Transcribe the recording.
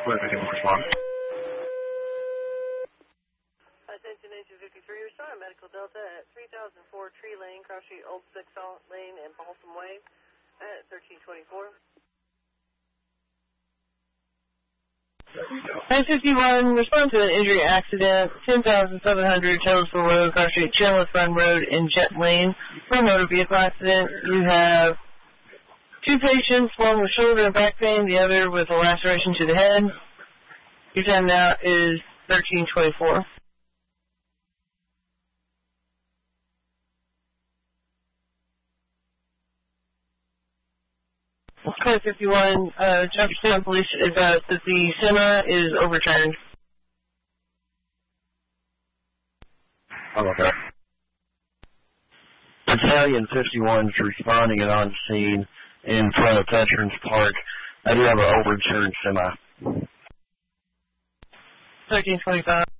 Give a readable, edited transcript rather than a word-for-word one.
Where we can respond. Attention, Agent 53, respond Medical Delta at 3004 Tree Lane, Cross Street, Old 6 Lane, and Balsam Way at 1324. 951, respond to an injury accident, 10,700 Chelmsford Road, Cross Street, Chenoweth Run Road, and Jet Lane. For a motor vehicle accident, you have 2 patients, one with shoulder and back pain, the other with a laceration to the head. Your time now is 1324. Code 51, Jefferson Police advised that the semi is overturned. I'm okay. Battalion 51 is responding and on scene in front of Veterans Park. I do have an overturned semi. 1325.